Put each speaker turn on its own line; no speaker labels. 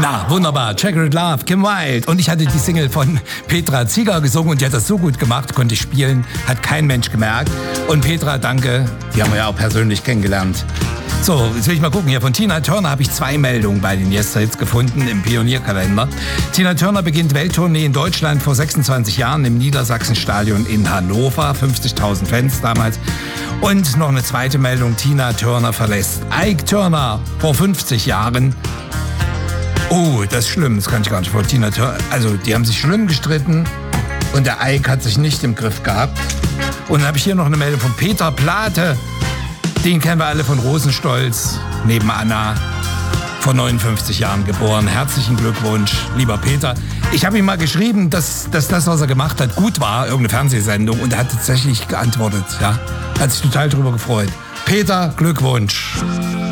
Na, wunderbar. Checkered Love, Kim Wilde. Und ich hatte die Single von Petra Zieger gesungen und die hat das so gut gemacht, konnte ich spielen, hat kein Mensch gemerkt. Und Petra, danke, die haben wir ja auch persönlich kennengelernt. So, jetzt will ich mal gucken. Hier von Tina Turner habe ich 2 Meldungen bei den Yesterhits gefunden im Pionierkalender. Tina Turner beginnt Welttournee in Deutschland vor 26 Jahren im Niedersachsenstadion in Hannover. 50.000 Fans damals. Und noch eine zweite Meldung. Tina Turner verlässt Ike Turner vor 50 Jahren. Oh, das ist schlimm. Das kann ich gar nicht vor. Tina Turner, also die haben sich schlimm gestritten und der Ike hat sich nicht im Griff gehabt. Und dann habe ich hier noch eine Meldung von Peter Plate. Den kennen wir alle von Rosenstolz, neben Anna, vor 59 Jahren geboren. Herzlichen Glückwunsch, lieber Peter. Ich habe ihm mal geschrieben, dass das, was er gemacht hat, gut war, irgendeine Fernsehsendung. Und er hat tatsächlich geantwortet. Ja, hat sich total drüber gefreut. Peter, Glückwunsch.